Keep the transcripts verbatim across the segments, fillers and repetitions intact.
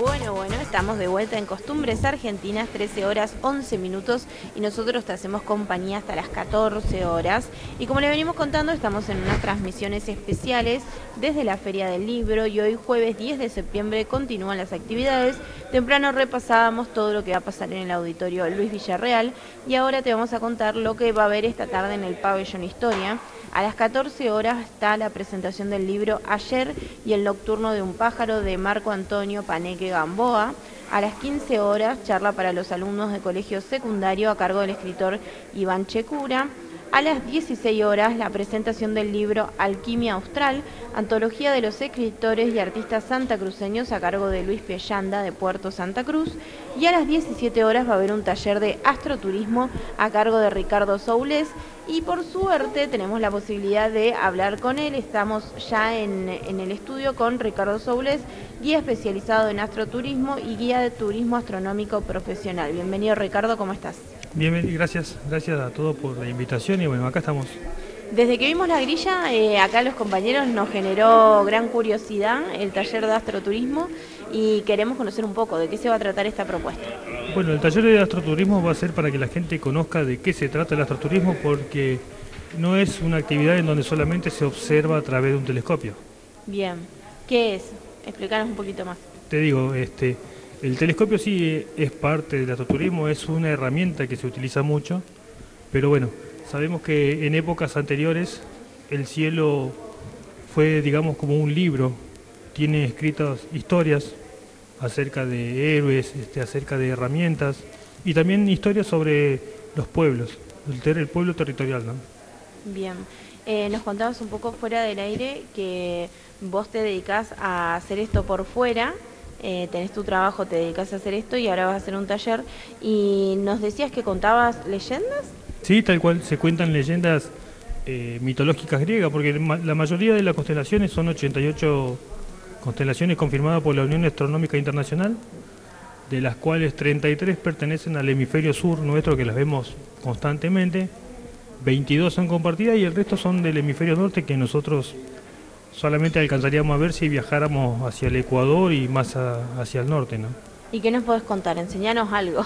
Bueno, bueno, estamos de vuelta en Costumbres Argentinas, trece horas once minutos, y nosotros te hacemos compañía hasta las catorce horas. Y como le venimos contando, estamos en unas transmisiones especiales desde la Feria del Libro, y hoy jueves diez de septiembre continúan las actividades. Temprano repasábamos todo lo que va a pasar en el auditorio Luis Villarreal, y ahora te vamos a contar lo que va a haber esta tarde en el Pabellón Historia. A las catorce horas está la presentación del libro Ayer y el nocturno de un pájaro de Marco Antonio Paneque Gamboa. A las quince horas, charla para los alumnos de colegio secundario a cargo del escritor Iván Checura. A las dieciséis horas, la presentación del libro Alquimia Austral, antología de los escritores y artistas santacruceños a cargo de Luis Piellanda de Puerto Santa Cruz. Y a las diecisiete horas va a haber un taller de astroturismo a cargo de Ricardo Soulés. Y por suerte tenemos la posibilidad de hablar con él. Estamos ya en, en el estudio con Ricardo Soulés, guía especializado en astroturismo y guía de turismo astronómico profesional. Bienvenido, Ricardo, ¿cómo estás? Bien, gracias, gracias a todos por la invitación y bueno, acá estamos. Desde que vimos la grilla, eh, acá los compañeros nos generó gran curiosidad el taller de astroturismo y queremos conocer un poco de qué se va a tratar esta propuesta. Bueno, el taller de astroturismo va a ser para que la gente conozca de qué se trata el astroturismo, porque no es una actividad en donde solamente se observa a través de un telescopio. Bien, ¿qué es? Explícanos un poquito más. Te digo, este, el telescopio sí es parte del astroturismo, es una herramienta que se utiliza mucho, pero bueno, sabemos que en épocas anteriores el cielo fue, digamos, como un libro, tiene escritas historias acerca de héroes, este, acerca de herramientas y también historias sobre los pueblos, el, ter el pueblo territorial, ¿no? Bien, eh, nos contabas un poco fuera del aire que vos te dedicás a hacer esto por fuera. Eh, tenés tu trabajo, te dedicas a hacer esto y ahora vas a hacer un taller. Y nos decías que contabas leyendas. Sí, tal cual, se cuentan leyendas eh, mitológicas griegas, porque la mayoría de las constelaciones son ochenta y ocho constelaciones confirmadas por la Unión Astronómica Internacional, de las cuales treinta y tres pertenecen al hemisferio sur nuestro, que las vemos constantemente, veintidós son compartidas y el resto son del hemisferio norte, que nosotros solamente alcanzaríamos a ver si viajáramos hacia el Ecuador y más a, hacia el norte, ¿no? ¿Y qué nos podés contar? Enseñanos algo.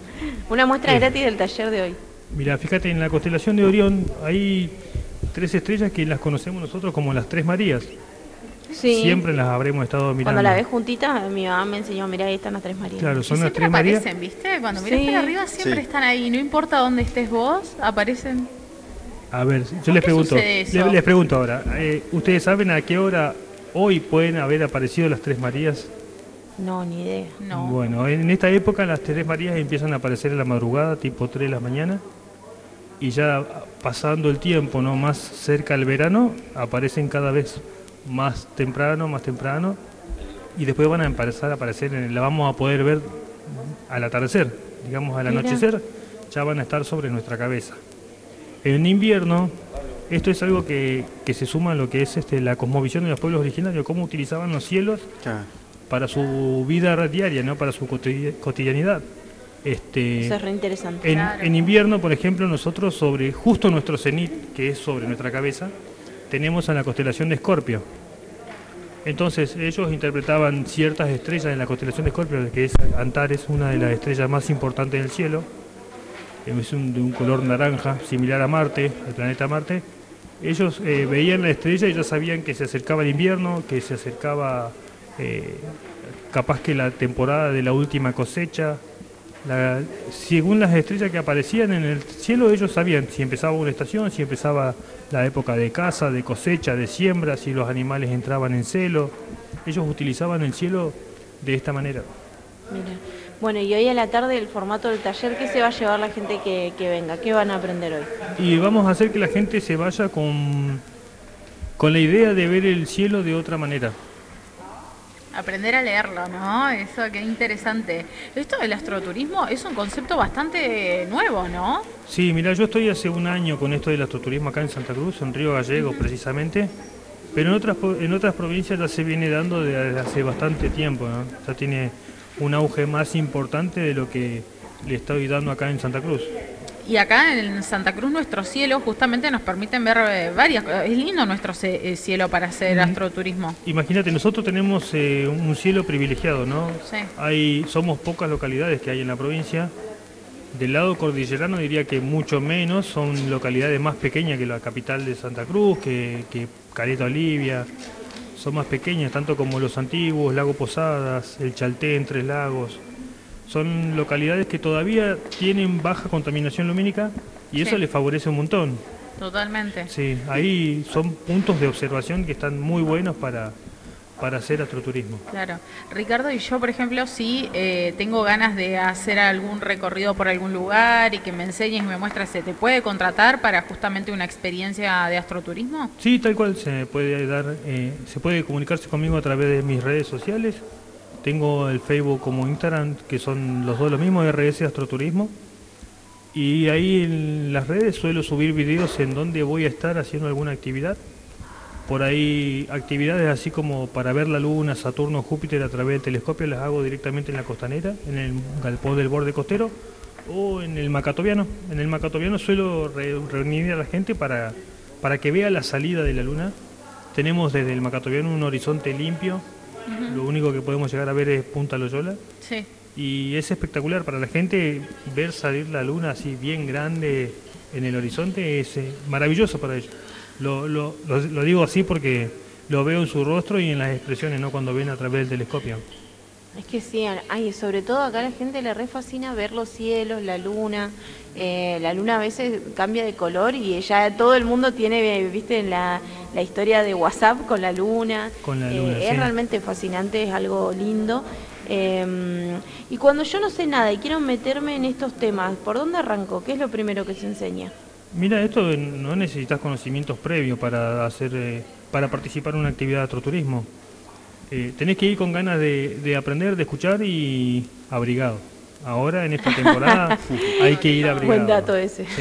Una muestra eh, gratis del taller de hoy. Mira, fíjate, en la constelación de Orión hay tres estrellas que las conocemos nosotros como las Tres Marías. Sí. Siempre las habremos estado mirando. Cuando la ves juntitas, mi mamá me enseñó, mirá, ahí están las Tres Marías. Claro, son y las Tres Marías. Marías. Siempre aparecen, ¿viste? Cuando miras sí. para arriba siempre sí. están ahí. No importa dónde estés vos, aparecen. A ver, yo les pregunto, les, les pregunto ahora, eh, ¿ustedes saben a qué hora hoy pueden haber aparecido las Tres Marías? No, ni idea. No. Bueno, en esta época las Tres Marías empiezan a aparecer en la madrugada, tipo tres de la mañana, y ya pasando el tiempo, no más cerca del verano, aparecen cada vez más temprano, más temprano, y después van a empezar a aparecer, en el, la vamos a poder ver al atardecer, digamos al Mira. anochecer, ya van a estar sobre nuestra cabeza. En invierno, esto es algo que, que se suma a lo que es este, la cosmovisión de los pueblos originarios, cómo utilizaban los cielos ah. para su vida diaria, ¿no? Para su cotidianidad. Este, Eso es re interesante. En, claro. en invierno, por ejemplo, nosotros sobre justo nuestro cenit, que es sobre nuestra cabeza, tenemos a la constelación de Escorpio. Entonces ellos interpretaban ciertas estrellas en la constelación de Escorpio, que es Antares, una de las estrellas más importantes del cielo. Es un, de un color naranja, similar a Marte, al planeta Marte. Ellos eh, veían la estrella y ya sabían que se acercaba el invierno, que se acercaba eh, capaz que la temporada de la última cosecha. La, según las estrellas que aparecían en el cielo, ellos sabían si empezaba una estación, si empezaba la época de caza, de cosecha, de siembra, si los animales entraban en celo. Ellos utilizaban el cielo de esta manera. Mira. Bueno, y hoy a la tarde el formato del taller, ¿qué se va a llevar la gente que, que venga? ¿Qué van a aprender hoy? Y vamos a hacer que la gente se vaya con, con la idea de ver el cielo de otra manera. Aprender a leerlo, ¿no? Eso, qué interesante. Esto del astroturismo es un concepto bastante nuevo, ¿no? Sí, mira, yo estoy hace un año con esto del astroturismo acá en Santa Cruz, en Río Gallegos uh-huh. precisamente, pero en otras, en otras provincias ya se viene dando desde hace bastante tiempo, ¿no? Ya tiene un auge más importante de lo que le estoy dando acá en Santa Cruz. y acá en Santa Cruz nuestro cielo justamente nos permiten ver eh, varias cosas. Es lindo nuestro ce- eh, cielo para hacer Mm. astroturismo. Imagínate, nosotros tenemos eh, un cielo privilegiado, ¿no? Sí. Hay, somos pocas localidades que hay en la provincia. Del lado cordillerano diría que mucho menos, son localidades más pequeñas que la capital de Santa Cruz, que, que Caleta Olivia. Son más pequeñas, tanto como Los Antiguos, Lago Posadas, El Chaltén, Tres Lagos. Son localidades que todavía tienen baja contaminación lumínica y eso Sí. les favorece un montón. Totalmente. Sí, ahí son puntos de observación que están muy buenos para, para hacer astroturismo. Claro. Ricardo y yo, por ejemplo, sí eh, tengo ganas de hacer algún recorrido por algún lugar y que me enseñes y me muestres, ¿se te puede contratar para justamente una experiencia de astroturismo? Sí, tal cual se puede dar, eh, se puede comunicarse conmigo a través de mis redes sociales. Tengo el Facebook como Instagram, que son los dos lo mismo, R S Astroturismo. Y ahí en las redes suelo subir videos en donde voy a estar haciendo alguna actividad. Por ahí actividades así como para ver la Luna, Saturno, Júpiter a través del telescopio las hago directamente en la costanera, en el galpón del borde costero o en el Macatoviano. En el Macatoviano suelo re- reunir a la gente para, para que vea la salida de la Luna. Tenemos desde el Macatoviano un horizonte limpio. Lo único que podemos llegar a ver es Punta Loyola Sí. y es espectacular para la gente ver salir la luna así bien grande en el horizonte, es eh, maravilloso para ellos. Lo, lo, lo, lo digo así porque lo veo en su rostro y en las expresiones, ¿no? Cuando ven a través del telescopio. Es que sí, ay, sobre todo acá a la gente le re fascina ver los cielos, la luna. Eh, la luna a veces cambia de color y ya todo el mundo tiene, viste, la, la historia de WhatsApp con la luna. Con la Eh, luna, es sí. realmente fascinante, es algo lindo. Eh, y cuando yo no sé nada y quiero meterme en estos temas, ¿por dónde arranco? ¿Qué es lo primero que se enseña? Mira, esto eh, no necesitas conocimientos previos para hacer, eh, para participar en una actividad de astroturismo. Eh, tenés que ir con ganas de, de aprender, de escuchar y abrigado. Ahora en esta temporada hay que ir abrigado. Buen dato ese. Sí.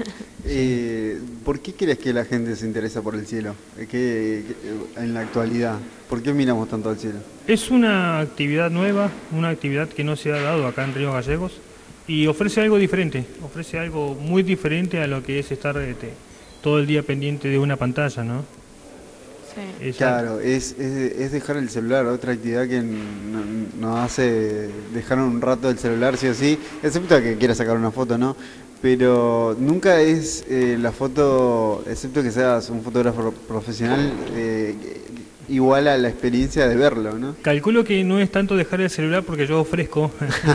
Eh, ¿Por qué crees que la gente se interesa por el cielo? Eh, ¿Qué, qué- en la actualidad, ¿por qué miramos tanto al cielo? Es una actividad nueva, una actividad que no se ha dado acá en Río Gallegos y ofrece algo diferente, ofrece algo muy diferente a lo que es estar este, todo el día pendiente de una pantalla, ¿no? Sí. Es Claro, es, es, es dejar el celular, otra actividad que no- nos hace dejar un rato el celular, sí o sí, excepto a que quiera sacar una foto, ¿no? Pero nunca es eh, la foto, excepto que seas un fotógrafo profesional, eh, igual a la experiencia de verlo, ¿no? Calculo que no es tanto dejar el celular porque yo ofrezco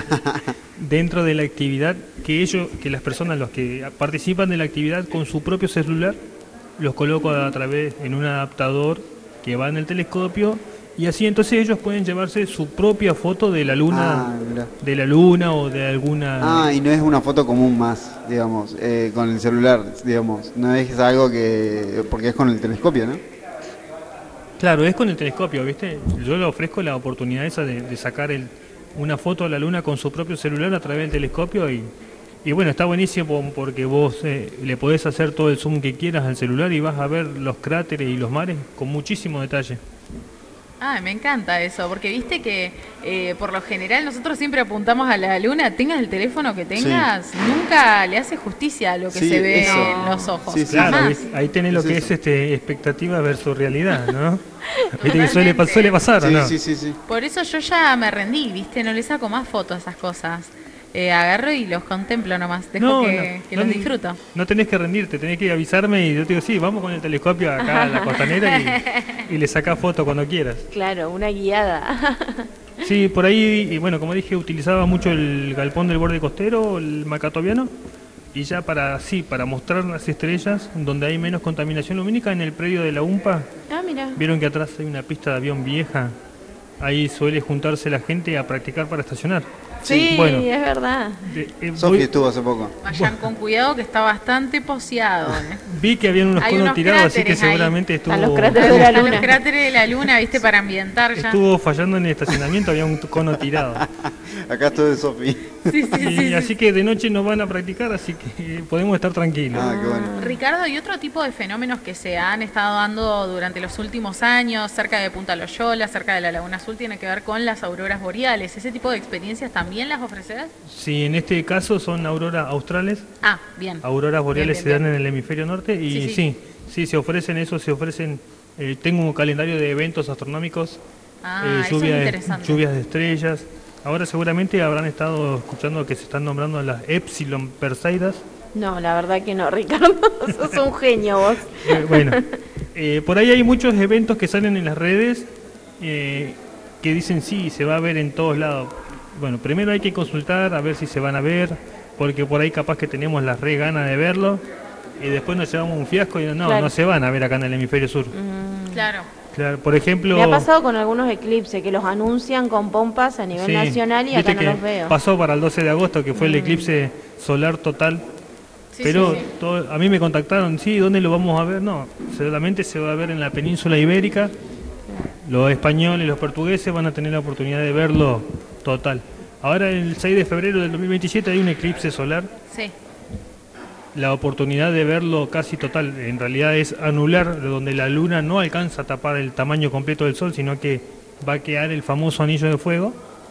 dentro de la actividad que ellos, que las personas, los que participan de la actividad con su propio celular, los coloco a través en un adaptador que va en el telescopio y así entonces ellos pueden llevarse su propia foto de la luna, Ah, mirá. de la luna o de alguna. Ah, y no es una foto común más, digamos, eh, con el celular, digamos, no es algo que, porque es con el telescopio, ¿no? Claro, es con el telescopio, ¿viste? Yo le ofrezco la oportunidad esa de, de sacar el, una foto a la luna con su propio celular a través del telescopio y, y bueno, está buenísimo porque vos eh, le podés hacer todo el zoom que quieras al celular y vas a ver los cráteres y los mares con muchísimo detalle. Ah, me encanta eso, porque viste que eh, por lo general nosotros siempre apuntamos a la luna, tengas el teléfono que tengas, nunca le hace justicia a lo que Sí, se ve eso. en los ojos. Sí, sí. Claro, Jamás. ¿ves? Ahí tenés lo Es que eso. es este expectativa versus realidad, ¿no? Viste que suele, pa- Totalmente. suele pasar, ¿o Sí, no? sí, sí, sí. Por eso yo ya me rendí, viste, no le saco más fotos a esas cosas. Eh, agarro y los contemplo nomás, dejo No, que, no, que no, los disfruto. No tenés que rendirte, tenés que avisarme y yo te digo, sí, vamos con el telescopio acá a la costanera y, y le sacás foto cuando quieras. Claro, una guiada. Sí, por ahí, y bueno, como dije, utilizaba mucho el galpón del borde costero, el macatoviano, y ya para, sí, para mostrar las estrellas donde hay menos contaminación lumínica en el predio de la U M P A. Ah, mira. Vieron que atrás hay una pista de avión vieja, ahí suele juntarse la gente a practicar para estacionar. Sí, bueno. es verdad. De- eh, Sofi voy- estuvo hace poco. Vayan con cuidado que está bastante poseado. ¿eh? vi que habían unos Hay conos unos tirados, así que cráteres ahí. seguramente estuvo... Están los cráteres de la Están luna. los cráteres de la luna, viste, para ambientar ya. Estuvo fallando en el estacionamiento, había un cono tirado. Acá estoy de Sofi. Sí, sí, y sí, así sí. que de noche no van a practicar, así que podemos estar tranquilos. Ah, qué bueno. Ricardo, y otro tipo de fenómenos que se han estado dando durante los últimos años, cerca de Punta Loyola, cerca de la Laguna Azul, tiene que ver con las auroras boreales. ¿Ese tipo de experiencias también las ofreces? Sí, en este caso son auroras australes. Ah, bien. Auroras boreales Bien, bien, se dan bien. en el hemisferio norte y Sí, sí, sí. sí, sí, se ofrecen eso, se ofrecen. Eh, tengo un calendario de eventos astronómicos, Ah, eh, eso es lluvia de- interesante. lluvias de estrellas. Ahora seguramente habrán estado escuchando que se están nombrando las Epsilon Perseidas. No, la verdad que no, Ricardo. Sos un genio vos. Eh, bueno, eh, por ahí hay muchos eventos que salen en las redes eh, que dicen sí, se va a ver en todos lados. Bueno, primero hay que consultar a ver si se van a ver, porque por ahí capaz que tenemos las re ganas de verlo y después nos llevamos un fiasco y no, Claro. no se van a ver acá en el hemisferio sur. Claro. Claro, por ejemplo... Me ha pasado con algunos eclipses que los anuncian con pompas a nivel sí, nacional y viste acá no que los veo. pasó para el doce de agosto, que fue el eclipse solar total. Sí, Pero sí, sí. todo- a mí me contactaron, sí, ¿dónde lo vamos a ver? No, solamente se va a ver en la península ibérica. Los españoles y los portugueses van a tener la oportunidad de verlo total. Ahora el seis de febrero del dos mil veintisiete hay un eclipse solar. Sí. La oportunidad de verlo casi total, en realidad es anular, de donde la luna no alcanza a tapar el tamaño completo del sol, sino que va a quedar el famoso anillo de fuego.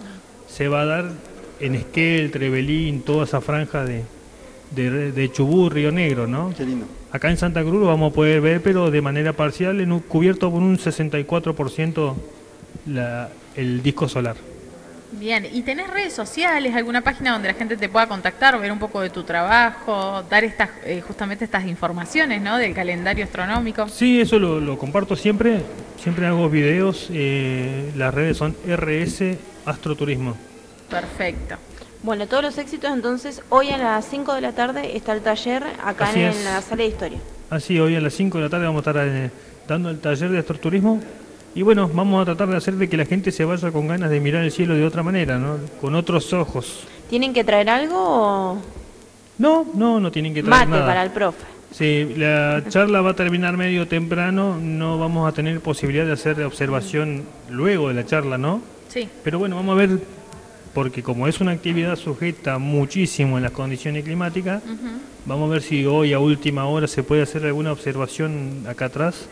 Se va a dar en Esquel, Trevelín, toda esa franja de, de, de Chubut, Río Negro, ¿no? Qué lindo. Acá en Santa Cruz lo vamos a poder ver, pero de manera parcial, en un, cubierto por un sesenta y cuatro por ciento la, el disco solar. Bien, ¿y tenés redes sociales, alguna página donde la gente te pueda contactar, ver un poco de tu trabajo, dar estas eh, justamente estas informaciones, ¿no? Del calendario astronómico? Sí, eso lo, lo comparto siempre, siempre hago videos, eh, las redes son R S Astroturismo. Perfecto. Bueno, todos los éxitos entonces. Hoy a las cinco de la tarde está el taller acá Así en, es. la sala de historia. Así, hoy a las cinco de la tarde vamos a estar eh, dando el taller de astroturismo. Y bueno, vamos a tratar de hacer de que la gente se vaya con ganas de mirar el cielo de otra manera, ¿no? Con otros ojos. ¿Tienen que traer algo o No, no, no tienen que traer mate nada. para el profe? Sí, la charla va a terminar medio temprano, no vamos a tener posibilidad de hacer observación luego de la charla, ¿no? Sí. Pero bueno, vamos a ver, porque como es una actividad sujeta muchísimo en las condiciones climáticas, Ujú. vamos a ver si hoy a última hora se puede hacer alguna observación acá atrás.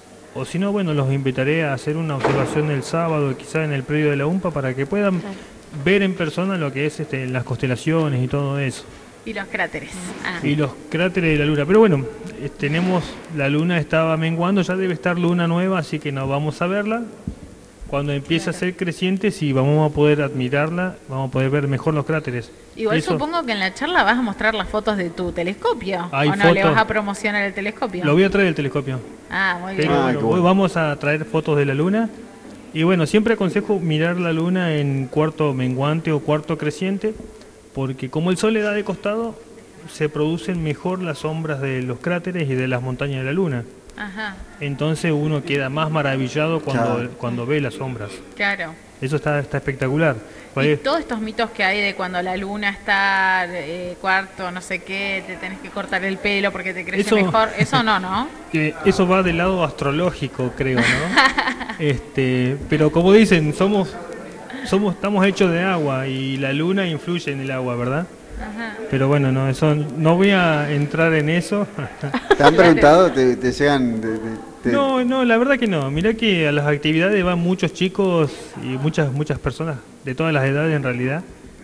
O si no, bueno, los invitaré a hacer una observación el sábado, quizá en el predio de la U M P A, para que puedan Claro. ver en persona lo que es este, las constelaciones y todo eso. Y los cráteres. Ah. Y los cráteres de la luna. Pero bueno, eh, tenemos, la luna estaba menguando, ya debe estar luna nueva, así que no vamos a verla. Cuando empiece a ser creciente, sí, vamos a poder admirarla, vamos a poder ver mejor los cráteres. Igual Eso supongo que en la charla vas a mostrar las fotos de tu telescopio. Hay ¿O no le fotos. vas a promocionar el telescopio? Lo voy a traer el telescopio. Ah, muy bien. Pero Ah, bueno, qué bueno. hoy vamos a traer fotos de la luna. Y bueno, siempre aconsejo mirar la luna en cuarto menguante o cuarto creciente, porque como el sol le da de costado, se producen mejor las sombras de los cráteres y de las montañas de la luna. Ajá, Entonces uno queda más maravillado cuando, Claro. cuando ve las sombras. claro. Eso está, está espectacular. Por Y ahí- todos estos mitos que hay de cuando la luna está eh, cuarto, no sé qué, te tenés que cortar el pelo porque te crece Eso- mejor. Eso no, ¿no? Eh, eso va del lado astrológico, creo, ¿no? este, pero como dicen, somos, somos, estamos hechos de agua y la luna influye en el agua, ¿verdad? Ajá. Pero bueno, no, eso, no voy a entrar en eso. ¿Te han preguntado? ¿Te, te llegan? te- te- te- No, no, la verdad que no. Mirá que a las actividades van muchos chicos y muchas, muchas personas de todas las edades en realidad.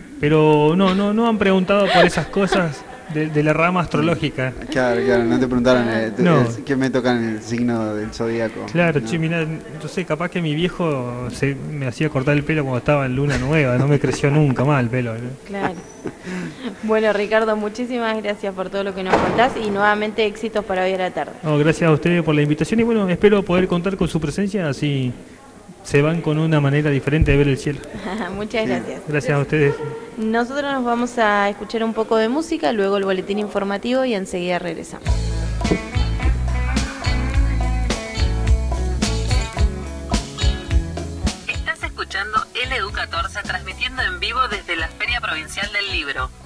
Pero no, no, no han preguntado por esas cosas de, de la rama astrológica. Claro, claro, no te preguntaron eh, te- No. es- qué me tocan el signo del zodíaco. Claro, No. che, mirá, yo sé, capaz que mi viejo se, me hacía cortar el pelo cuando estaba en luna nueva, no me creció nunca más el pelo. ¿no? Claro. Bueno, Ricardo, muchísimas gracias por todo lo que nos contás y nuevamente éxitos para hoy a la tarde. No, gracias a ustedes por la invitación y bueno, espero poder contar con su presencia, así se van con una manera diferente de ver el cielo. Muchas Sí. gracias. Gracias a ustedes. Nosotros nos vamos a escuchar un poco de música, luego el boletín informativo y enseguida regresamos. Estás escuchando L U catorce transmitiendo en vivo desde la Feria Provincial del Libro.